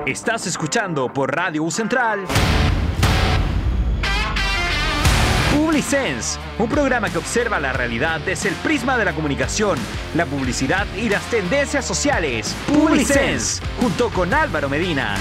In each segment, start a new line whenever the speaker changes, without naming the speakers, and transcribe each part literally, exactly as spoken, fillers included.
Estás escuchando por Radio U Central Publisense, un programa que observa la realidad desde el prisma de la comunicación, la publicidad y las tendencias sociales. Publisense, junto con Álvaro Medina.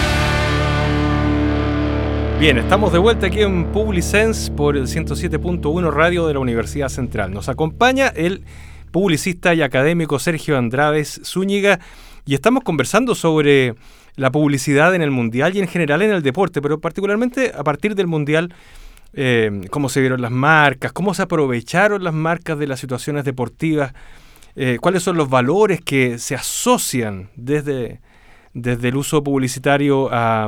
Bien, estamos de vuelta aquí en Publisense por el ciento siete punto uno Radio de la Universidad Central. Nos acompaña el publicista y académico Sergio Andrades Zúñiga y estamos conversando sobre la publicidad en el Mundial y en general en el deporte, pero particularmente a partir del Mundial, eh, cómo se vieron las marcas, cómo se aprovecharon las marcas de las situaciones deportivas, eh, cuáles son los valores que se asocian desde, desde el uso publicitario a,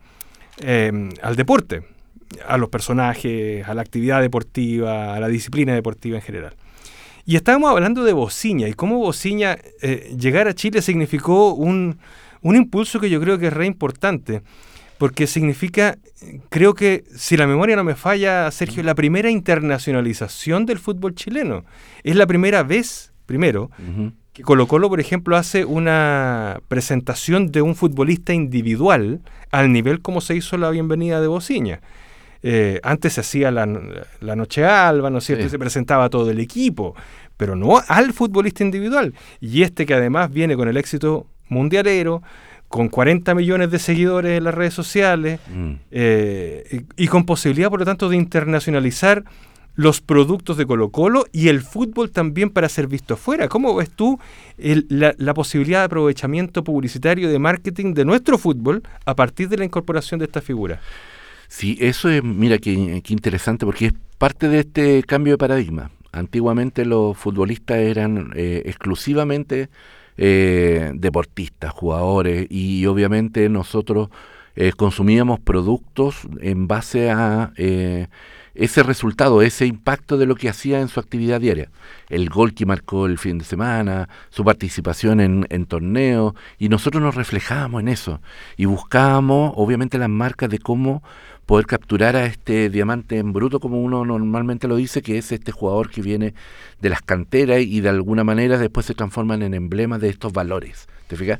eh, al deporte, a los personajes, a la actividad deportiva, a la disciplina deportiva en general. Y estábamos hablando de Bociña y cómo Bociña eh, llegar a Chile significó un, un impulso que yo creo que es re importante, porque significa, creo que, si la memoria no me falla, Sergio, la primera internacionalización del fútbol chileno. Es la primera vez, primero, uh-huh. que Colo-Colo, por ejemplo, hace una presentación de un futbolista individual al nivel como se hizo la bienvenida de Bociña. Eh, antes se hacía la, la noche alba, ¿no es cierto? Sí. Y se presentaba todo el equipo, pero no al futbolista individual. Y este que además viene con el éxito mundialero, con cuarenta millones de seguidores en las redes sociales, mm. eh, y, y con posibilidad, por lo tanto, de internacionalizar los productos de Colo-Colo y el fútbol también para ser visto afuera. ¿Cómo ves tú el, la, la posibilidad de aprovechamiento publicitario de marketing de nuestro fútbol a partir de la incorporación de esta figura?
Sí, eso es, mira, qué, qué interesante, porque es parte de este cambio de paradigma. Antiguamente los futbolistas eran eh, exclusivamente eh, deportistas, jugadores, y obviamente nosotros eh, consumíamos productos en base a eh, ese resultado, ese impacto de lo que hacía en su actividad diaria. El gol que marcó el fin de semana, su participación en, en torneos, y nosotros nos reflejábamos en eso. Y buscábamos, obviamente, las marcas de cómo poder capturar a este diamante en bruto, como uno normalmente lo dice, que es este jugador que viene de las canteras y de alguna manera después se transforman en emblemas de estos valores. ¿Te fijas?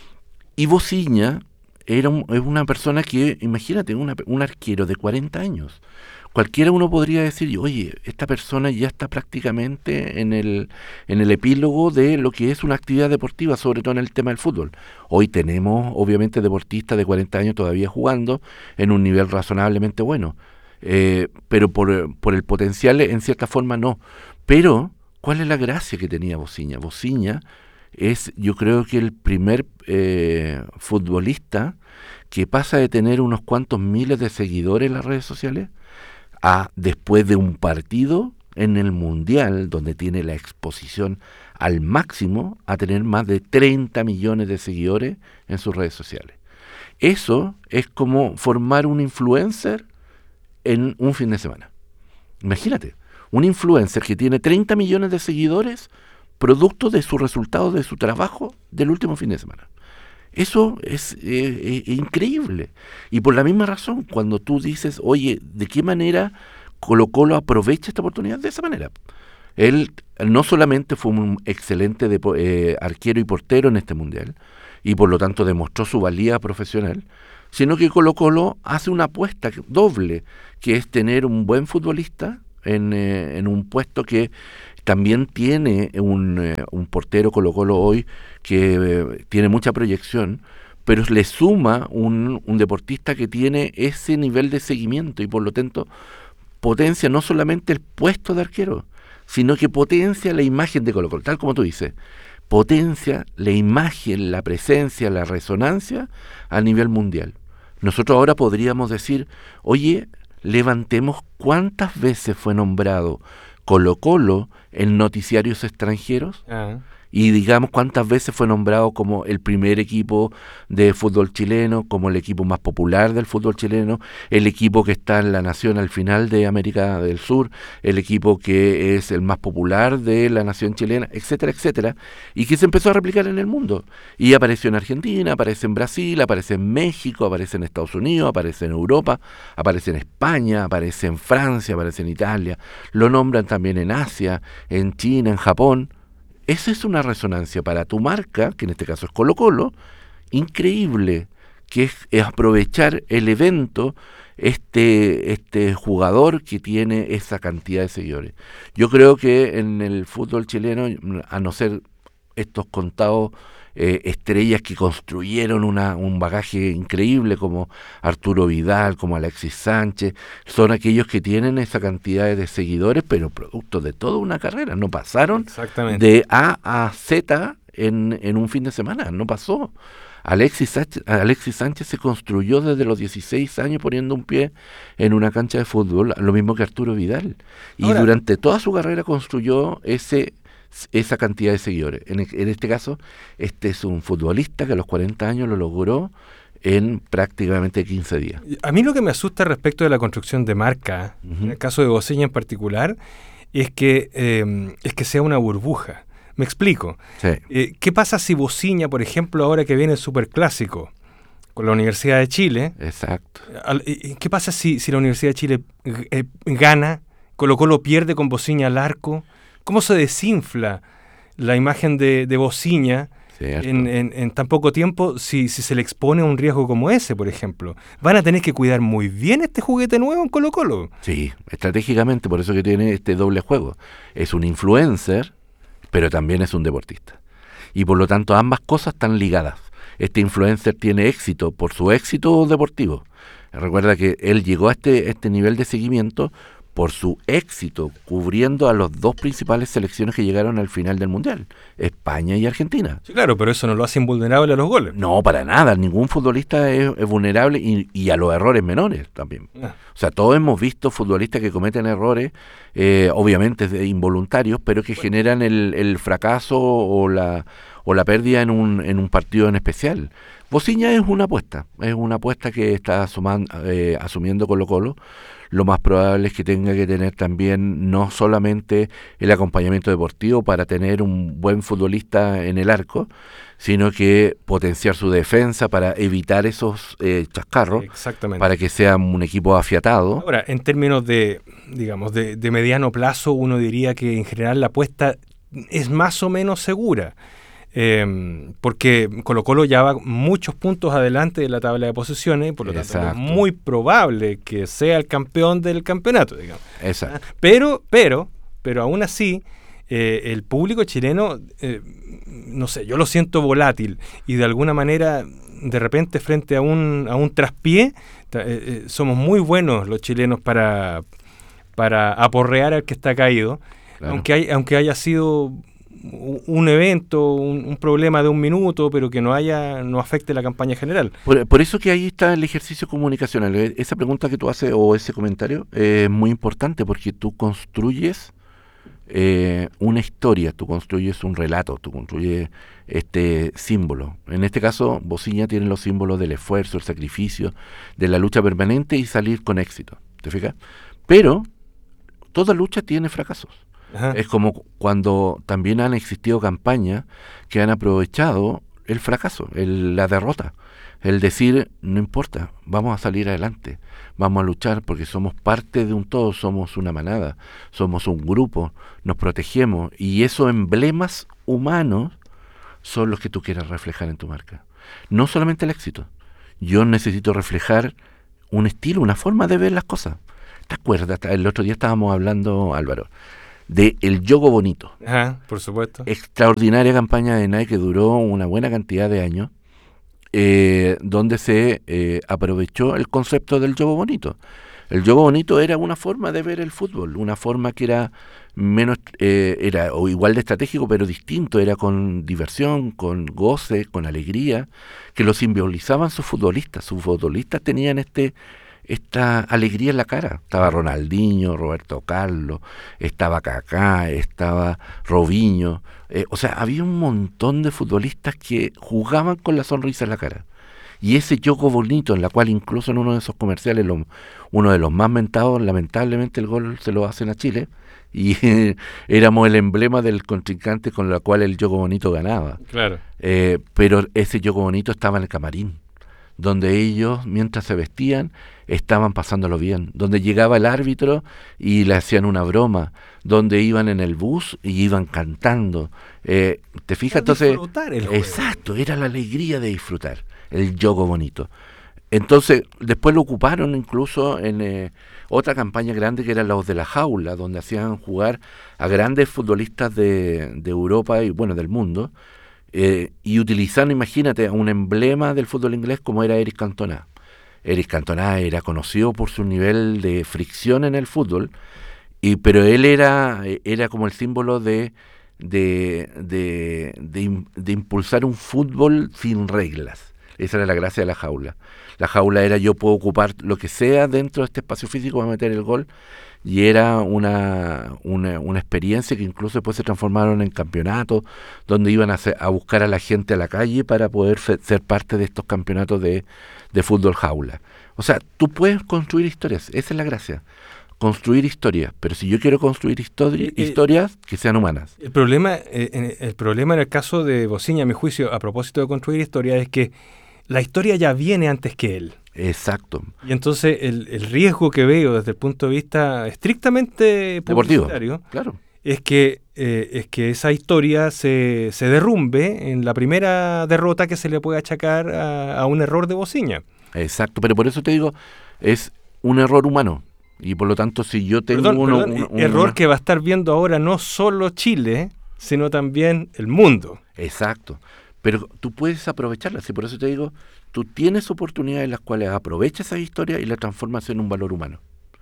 Y Bociña era un, una persona que, imagínate, una, un arquero de cuarenta años. Cualquiera uno podría decir, oye, esta persona ya está prácticamente en el en el epílogo de lo que es una actividad deportiva, sobre todo en el tema del fútbol. Hoy tenemos, obviamente, deportistas de cuarenta años todavía jugando en un nivel razonablemente bueno, eh, pero por, por el potencial, en cierta forma, no. Pero, ¿cuál es la gracia que tenía Bociña? Bociña es, yo creo que el primer eh, futbolista que pasa de tener unos cuantos miles de seguidores en las redes sociales a, después de un partido en el Mundial, donde tiene la exposición al máximo, a tener más de treinta millones de seguidores en sus redes sociales. Eso es como formar un influencer en un fin de semana. Imagínate, un influencer que tiene treinta millones de seguidores producto de sus resultados, de su trabajo del último fin de semana. Eso es eh, eh, increíble. Y por la misma razón, cuando tú dices, oye, ¿de qué manera Colo-Colo aprovecha esta oportunidad? De esa manera. Él no solamente fue un excelente depo- eh, arquero y portero en este Mundial, y por lo tanto demostró su valía profesional, sino que Colo-Colo hace una apuesta doble, que es tener un buen futbolista en, eh, en un puesto que también tiene un, eh, un portero Colo-Colo hoy que eh, tiene mucha proyección, pero le suma un, un deportista que tiene ese nivel de seguimiento y por lo tanto potencia no solamente el puesto de arquero, sino que potencia la imagen de Colo-Colo, tal como tú dices, potencia la imagen, la presencia, la resonancia a nivel mundial. Nosotros ahora podríamos decir, oye, levantemos cuántas veces fue nombrado Colo-Colo en noticiarios extranjeros, uh-huh. y digamos cuántas veces fue nombrado como el primer equipo de fútbol chileno, como el equipo más popular del fútbol chileno, el equipo que está en la nación al final de América del Sur, el equipo que es el más popular de la nación chilena, etcétera, etcétera, y que se empezó a replicar en el mundo. Y apareció en Argentina, aparece en Brasil, aparece en México, aparece en Estados Unidos, aparece en Europa, aparece en España, aparece en Francia, aparece en Italia, lo nombran también en Asia, en China, en Japón. Esa es una resonancia para tu marca, que en este caso es Colo-Colo, increíble, que es, es aprovechar el evento, este, este jugador que tiene esa cantidad de seguidores. Yo creo que en el fútbol chileno, a no ser estos contados eh, estrellas que construyeron una, un bagaje increíble como Arturo Vidal, como Alexis Sánchez, son aquellos que tienen esa cantidad de seguidores, pero producto de toda una carrera, no pasaron de A a Z en, en un fin de semana, no pasó. Alexis Sánchez, Alexis Sánchez se construyó desde los dieciséis años poniendo un pie en una cancha de fútbol, lo mismo que Arturo Vidal, y Ahora, durante toda su carrera construyó ese esa cantidad de seguidores. En, en este caso, este es un futbolista que a los cuarenta años lo logró en prácticamente quince días.
A mí lo que me asusta respecto de la construcción de marca, uh-huh. en el caso de Bociña en particular, es que, eh, es que sea una burbuja. Me explico.
Sí.
Eh, ¿Qué pasa si Bociña, por ejemplo, ahora que viene el Superclásico con la Universidad de Chile?
Exacto.
Al, ¿Qué pasa si, si la Universidad de Chile eh, gana, Colo-Colo pierde con Bociña al arco? ¿Cómo se desinfla la imagen de, de Bociña en, en, en tan poco tiempo si, si se le expone a un riesgo como ese, por ejemplo? Van a tener que cuidar muy bien este juguete nuevo en Colo-Colo.
Sí, estratégicamente, por eso que tiene este doble juego. Es un influencer, pero también es un deportista. Y por lo tanto ambas cosas están ligadas. Este influencer tiene éxito por su éxito deportivo. Recuerda que él llegó a este, este nivel de seguimiento por su éxito cubriendo a las dos principales selecciones que llegaron al final del Mundial, España y Argentina.
Sí, claro, pero eso no lo hace invulnerable a los goles.
No, para nada, ningún futbolista es, es vulnerable y, y a los errores menores también. Ah. O sea, todos hemos visto futbolistas que cometen errores, eh, obviamente involuntarios, pero que bueno. generan el, el fracaso o la, o la pérdida en un, en un partido en especial. Bociña es una apuesta, es una apuesta que está asumando, eh, asumiendo Colo-Colo. Lo más probable es que tenga que tener también no solamente el acompañamiento deportivo para tener un buen futbolista en el arco, sino que potenciar su defensa para evitar esos eh, chascarros,
Exactamente.
para que sea un equipo afiatado.
Ahora, en términos de, digamos, de, de mediano plazo, uno diría que en general la apuesta es más o menos segura. Eh, porque Colo-Colo ya va muchos puntos adelante de la tabla de posiciones, por lo tanto es muy probable que sea el campeón del campeonato, digamos.
Exacto.
Pero, pero, pero aún así, eh, el público chileno, eh, no sé, yo lo siento volátil y de alguna manera, de repente frente a un, a un traspié, eh, eh, somos muy buenos los chilenos para, para aporrear al que está caído, claro. aunque, hay, aunque haya sido un evento, un, un problema de un minuto, pero que no haya no afecte la campaña general.
Por, por eso que ahí está el ejercicio comunicacional. Esa pregunta que tú haces o ese comentario es muy importante porque tú construyes eh, una historia, tú construyes un relato, tú construyes este símbolo. En este caso, Bociña tiene los símbolos del esfuerzo, el sacrificio, de la lucha permanente y salir con éxito. ¿Te fijas? Pero toda lucha tiene fracasos. Ajá. Es como cuando también han existido campañas que han aprovechado el fracaso, el, la derrota, el decir, no importa, vamos a salir adelante, vamos a luchar porque somos parte de un todo, somos una manada, somos un grupo, nos protegemos y esos emblemas humanos son los que tú quieres reflejar en tu marca. No solamente el éxito, yo necesito reflejar un estilo, una forma de ver las cosas. ¿Te acuerdas? El otro día estábamos hablando, Álvaro, de el yogo bonito.
Ajá, por supuesto.
Extraordinaria campaña de Nike que duró una buena cantidad de años, eh, donde se eh, aprovechó el concepto del yogo bonito. El yogo bonito era una forma de ver el fútbol, una forma que era menos, eh, era o igual de estratégico, pero distinto, era con diversión, con goce, con alegría, que lo simbolizaban sus futbolistas. Sus futbolistas tenían este esta alegría en la cara. Estaba Ronaldinho, Roberto Carlos, estaba Kaká, estaba Robinho, eh, o sea, había un montón de futbolistas que jugaban con la sonrisa en la cara. Y ese yogo bonito, en la cual incluso en uno de esos comerciales, lo, uno de los más mentados, lamentablemente el gol se lo hacen a Chile, y eh, éramos el emblema del contrincante con el cual el yogo bonito ganaba.
Claro.
Eh, pero ese yogo bonito estaba en el camarín, donde ellos, mientras se vestían, estaban pasándolo bien, donde llegaba el árbitro y le hacían una broma, donde iban en el bus y iban cantando. Eh, ¿Te fijas? Entonces,
disfrutar el juego.
Exacto, era la alegría de disfrutar. el juego bonito. Entonces, después lo ocuparon incluso en eh, otra campaña grande que era los de la jaula, donde hacían jugar a grandes futbolistas de, de Europa y, bueno, del mundo, eh, y utilizando, imagínate, un emblema del fútbol inglés como era Eric Cantona. Eric Cantona era conocido por su nivel de fricción en el fútbol, y pero él era, era como el símbolo de, de, de, de, de impulsar un fútbol sin reglas. Esa era la gracia de la jaula. La jaula era yo puedo ocupar lo que sea dentro de este espacio físico para meter el gol, y era una, una, una experiencia que incluso después se transformaron en campeonatos, donde iban a, hacer, a buscar a la gente a la calle para poder fe, ser parte de estos campeonatos de, de fútbol jaula. O sea, tú puedes construir historias, esa es la gracia. Construir historias, pero si yo quiero construir histori- eh, historias que sean humanas.
El problema, eh, el problema en el caso de Bociña, a mi juicio, a propósito de construir historias, es que la historia ya viene antes que él.
Exacto.
Y entonces el, el riesgo que veo desde el punto de vista estrictamente publicitario,
deportivo, claro,
es que eh, es que esa historia se, se derrumbe en la primera derrota que se le puede achacar a, a un error de Bociña.
Exacto, pero por eso te digo, es un error humano. Y por lo tanto, si yo tengo
perdón,
uno,
perdón,
un, un,
error
una...
que va a estar viendo ahora no solo Chile, sino también el mundo.
Exacto. Pero tú puedes aprovecharlas, y por eso te digo, tú tienes oportunidades en las cuales aprovechas esa historia y la transformas en un valor humano.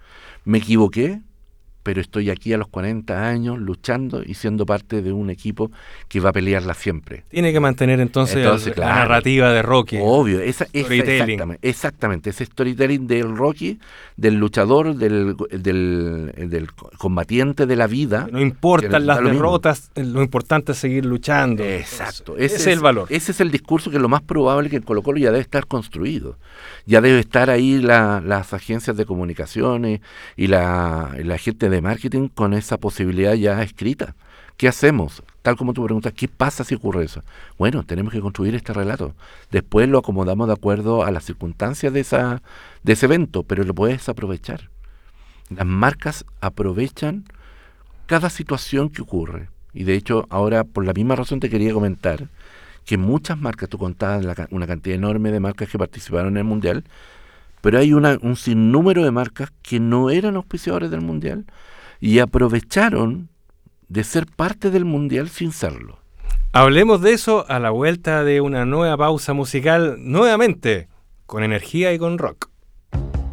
Me equivoqué, pero estoy aquí a los cuarenta años luchando y siendo parte de un equipo que va a pelearla siempre.
Tiene que mantener entonces,
entonces
el,
claro,
la narrativa de Rocky.
Obvio, esa, esa exactamente, exactamente, ese storytelling del Rocky, del luchador, del, del, del combatiente de la vida.
No importan las derrotas,
mismo.
Lo importante es seguir luchando.
Exacto,
ese,
ese
es el valor.
Ese es el discurso que es lo más probable que en Colo Colo ya debe estar construido. Ya debe estar ahí la, las agencias de comunicaciones y la, la gente de marketing con esa posibilidad ya escrita. ¿Qué hacemos? Tal como tú preguntas, ¿qué pasa si ocurre eso? Bueno, tenemos que construir este relato. Después lo acomodamos de acuerdo a las circunstancias de, esa, de ese evento, pero lo puedes aprovechar. Las marcas aprovechan cada situación que ocurre. Y de hecho, ahora por la misma razón te quería comentar que muchas marcas, tú contabas la, una cantidad enorme de marcas que participaron en el Mundial, pero hay una, un sinnúmero de marcas que no eran auspiciadores del Mundial y aprovecharon de ser parte del Mundial sin serlo.
Hablemos de eso a la vuelta de una nueva pausa musical, nuevamente, con energía y con rock.